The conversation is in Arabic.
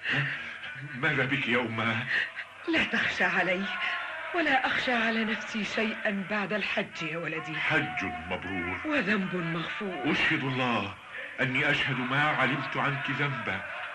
ماذا بك يا أماه؟ لا تخشى علي، ولا أخشى على نفسي شيئا بعد الحج يا ولدي. حج مبرور وذنب مغفور. أشهد الله أني أشهد ما علمت عنك ذنبا